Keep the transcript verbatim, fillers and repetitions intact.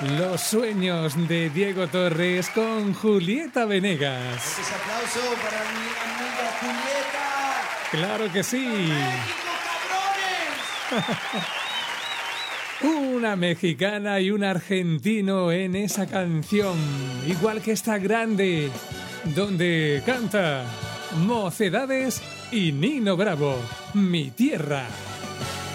Los sueños de Diego Torres con Julieta Venegas. Ese aplauso para mi amiga Julieta. ¡Claro que sí! ¡México, cabrones! Una mexicana y un argentino en esa canción, igual que esta grande, donde canta Mocedades y Nino Bravo, Mi Tierra.